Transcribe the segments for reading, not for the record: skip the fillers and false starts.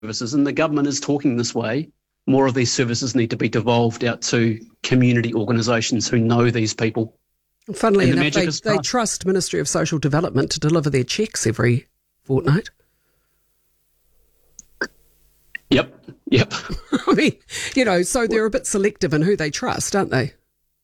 services, and the government is talking this way. More of these services need to be devolved out to community organisations who know these people. Funnily enough, they trust Ministry of Social Development to deliver their cheques every fortnight. Yep. I mean, so they're a bit selective in who they trust, aren't they?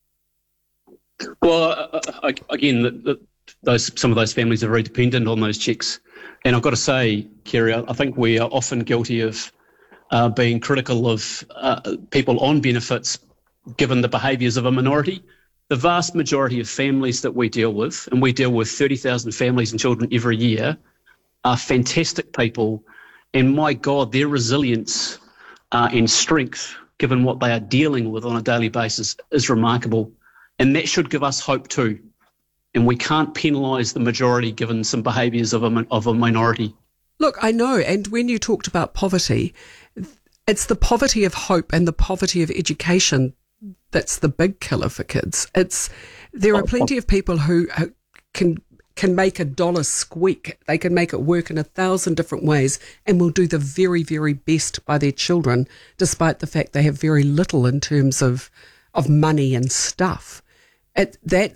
Well, again, some of those families are very dependent on those cheques. And I've got to say, Kerry, I think we are often guilty of being critical of people on benefits given the behaviours of a minority. The vast majority of families that we deal with, and we deal with 30,000 families and children every year, are fantastic people. And my God, their resilience and strength, given what they are dealing with on a daily basis, is remarkable. And that should give us hope too. And we can't penalise the majority given some behaviours of a minority. Look, I know, and when you talked about poverty, it's the poverty of hope and the poverty of education that's the big killer for kids. There are plenty of people who can make a dollar squeak. They can make it work in 1,000 different ways and will do the very, very best by their children, despite the fact they have very little in terms of money and stuff. The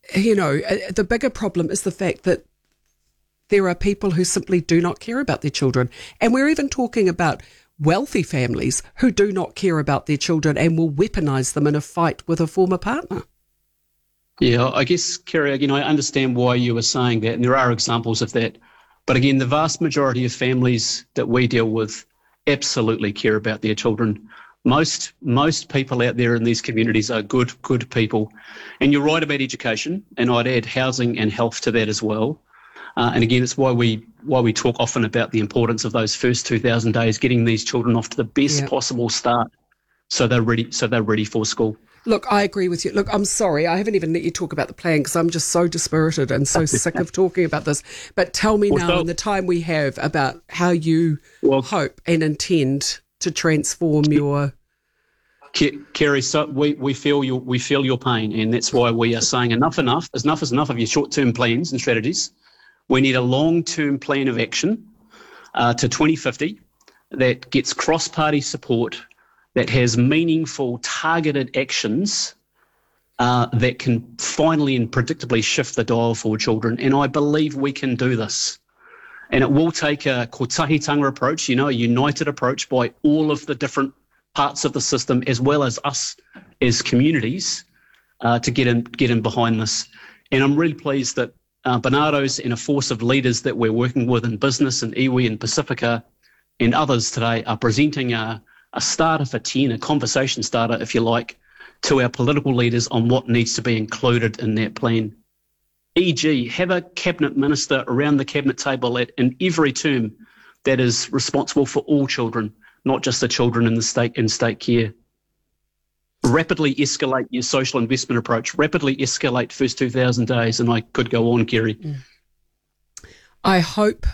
bigger problem is the fact that there are people who simply do not care about their children. And we're even talking about wealthy families who do not care about their children and will weaponise them in a fight with a former partner. Yeah, I guess, Kerry, again, I understand why you were saying that, and there are examples of that. But again, the vast majority of families that we deal with absolutely care about their children. Most people out there in these communities are good people. And you're right about education, and I'd add housing and health to that as well. And again, it's why we talk often about the importance of those first 2,000 days, getting these children off to the best possible start, so they're ready for school. Look, I agree with you. Look, I'm sorry, I haven't even let you talk about the plan because I'm just so dispirited and so sick of talking about this. But tell me now, in the time we have, about how you hope and intend to transform your... Kerry, so we feel your pain, and that's why we are saying enough is enough of your short-term plans and strategies. We need a long-term plan of action to 2050 that gets cross-party support, that has meaningful, targeted actions that can finally and predictably shift the dial for children. And I believe we can do this. And it will take a kotahitanga approach, a united approach by all of the different parts of the system, as well as us as communities, to get in behind this. And I'm really pleased that Barnardo's and a force of leaders that we're working with in business and iwi and Pacifica and others today are presenting a starter for 10, a conversation starter, if you like, to our political leaders on what needs to be included in that plan. E.g., have a cabinet minister around the cabinet table in every term that is responsible for all children, not just the children in state care. Rapidly escalate your social investment approach. Rapidly escalate first 2,000 days, and I could go on, Kerry. I hope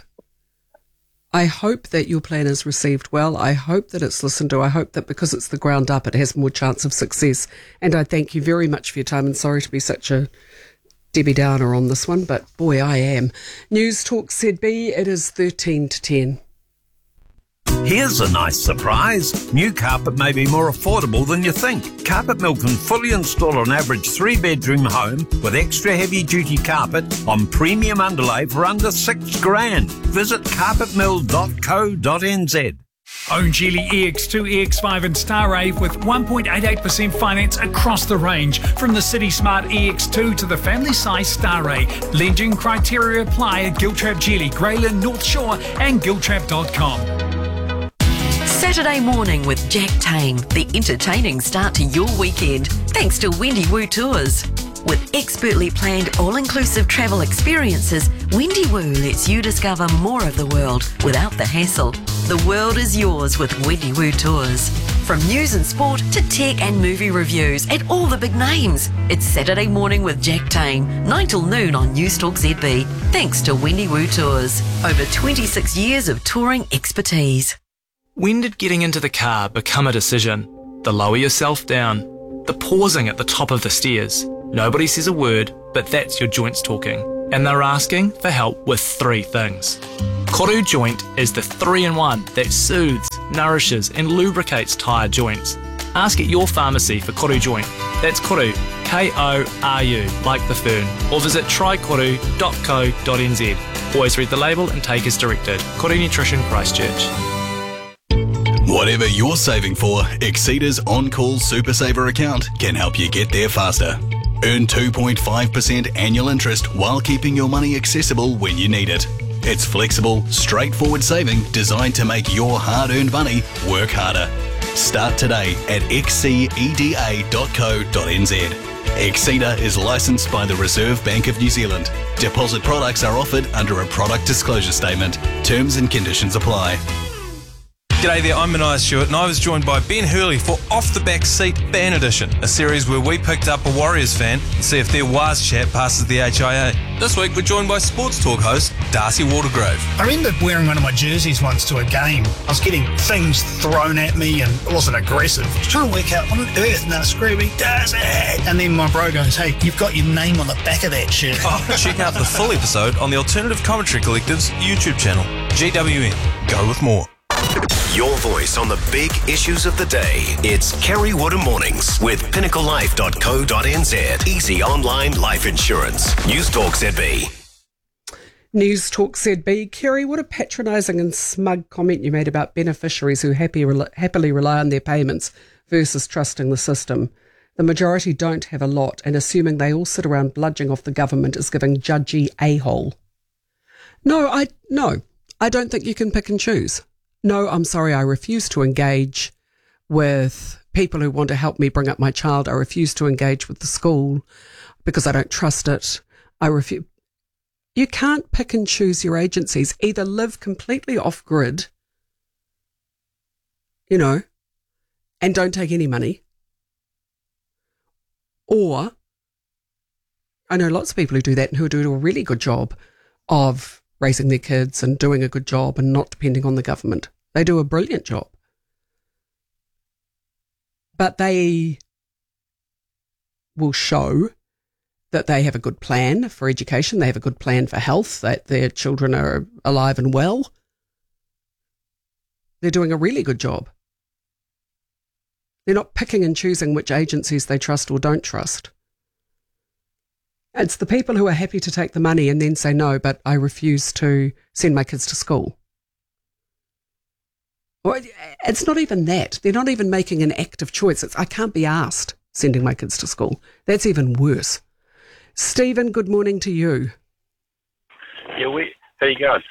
that your plan is received well. I hope that it's listened to. I hope that because it's the ground up, it has more chance of success. And I thank you very much for your time, and sorry to be such a Debbie Downer on this one, but boy, I am. News Talk ZB, it is 13 to 10. Here's a nice surprise. New carpet may be more affordable than you think. Carpet Mill can fully install an average 3-bedroom home with extra heavy-duty carpet on premium underlay for under $6,000. Visit carpetmill.co.nz. Own Geely EX2, EX5 and Starray with 1.88% finance across the range. From the City Smart EX2 to the family size Starray. Lending criteria apply at Giltrap Geely, Greyland, North Shore and giltrap.com. Saturday morning with Jack Tame, the entertaining start to your weekend, thanks to Wendy Woo Tours. With expertly planned all-inclusive travel experiences, Wendy Woo lets you discover more of the world without the hassle. The world is yours with Wendy Woo Tours. From news and sport to tech and movie reviews and all the big names. It's Saturday morning with Jack Tame, 9 till noon on News Talk ZB, thanks to Wendy Woo Tours. Over 26 years of touring expertise. When did getting into the car become a decision? The lower yourself down, the pausing at the top of the stairs. Nobody says a word, but that's your joints talking. and they're asking for help with 3 things. Koru Joint is the 3-in-1 that soothes, nourishes and lubricates tyre joints. Ask at your pharmacy for Koru Joint. That's Koru, K-O-R-U, like the fern, or visit trykoru.co.nz. Always read the label and take as directed. Koru Nutrition, Christchurch. Whatever you're saving for, Exceda's On-Call Super Saver account can help you get there faster. Earn 2.5% annual interest while keeping your money accessible when you need it. It's flexible, straightforward saving designed to make your hard-earned money work harder. Start today at xceda.co.nz. Exceda is licensed by the Reserve Bank of New Zealand. Deposit products are offered under a product disclosure statement. Terms and conditions apply. G'day there, I'm Mania Stewart and I was joined by Ben Hurley for Off the Back Seat Fan Edition, a series where we picked up a Warriors fan and see if their Waz chat passes the HIA. This week we're joined by Sports Talk host Darcy Watergrove. I remember wearing one of my jerseys once to a game. I was getting things thrown at me and it wasn't aggressive. I was trying to work out what on earth, and they're screaming, Darcy! And then my bro goes, hey, you've got your name on the back of that shirt. Check out the full episode on the Alternative Commentary Collective's YouTube channel. GWN. Go with more. Your voice on the big issues of the day. It's Kerry Wood Mornings with pinnaclelife.co.nz. Easy online life insurance. News Talk ZB. News Talk ZB. Kerry, what a patronising and smug comment you made about beneficiaries who happily rely on their payments versus trusting the system. The majority don't have a lot, and assuming they all sit around bludging off the government is giving judgy a-hole. No, I don't think you can pick and choose. No, I'm sorry, I refuse to engage with people who want to help me bring up my child. I refuse to engage with the school because I don't trust it. You can't pick and choose your agencies. Either live completely off grid, and don't take any money. Or, I know lots of people who do that and who do a really good job of raising their kids and doing a good job and not depending on the government. They do a brilliant job. But they will show that they have a good plan for education, they have a good plan for health, that their children are alive and well. They're doing a really good job. They're not picking and choosing which agencies they trust or don't trust. It's the people who are happy to take the money and then say, no, but I refuse to send my kids to school. Well, it's not even that. They're not even making an active choice. I can't be asked sending my kids to school. That's even worse. Stephen, good morning to you. Yeah, how you going?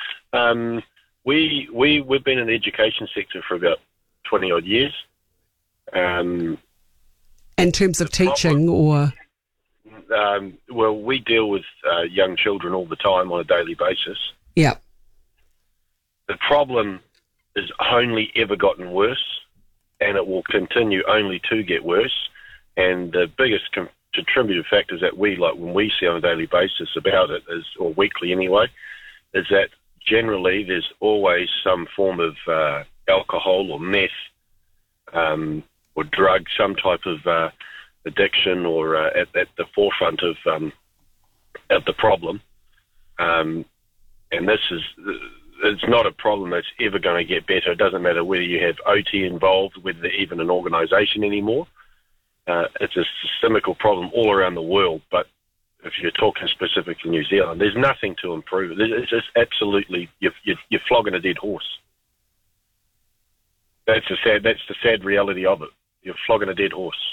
We've been in the education sector for about 20-odd years. In terms of teaching or... well, we deal with young children all the time on a daily basis. Yeah. The problem has only ever gotten worse, and it will continue only to get worse. And the biggest contributing factors that when we see on a daily basis about it is, or weekly anyway, is that generally there's always some form of alcohol or meth or drug, some type of addiction or at the forefront of the problem. And this is, it's not a problem that's ever going to get better. It doesn't matter whether you have OT involved, whether they're even an organisation anymore. It's a systemical problem all around the world, but if you're talking specifically New Zealand, there's nothing to improve. It's just absolutely, you're flogging a dead horse. That's the sad reality of it. You're flogging a dead horse.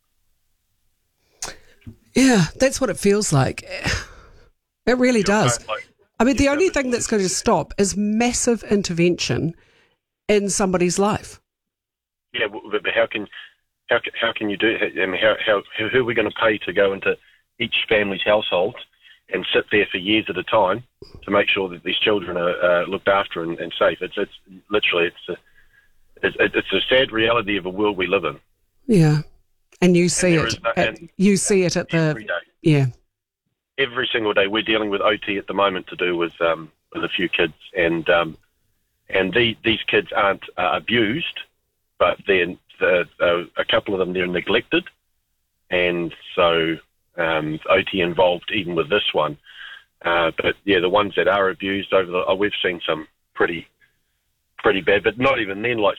Yeah, that's what it feels like. It really does. I mean, the only thing that's going to stop is massive intervention in somebody's life. Yeah, but how can you do it? I mean, who are we going to pay to go into each family's household and sit there for years at a time to make sure that these children are looked after and safe? It's literally it's a sad reality of a world we live in. Yeah, and you see it. You see it at every day. Yeah. Every single day we're dealing with OT at the moment to do with a few kids, and these kids aren't abused, but then a couple of them, they're neglected, and so OT involved even with this one. But yeah, the ones that are abused we've seen some pretty bad, but not even then, like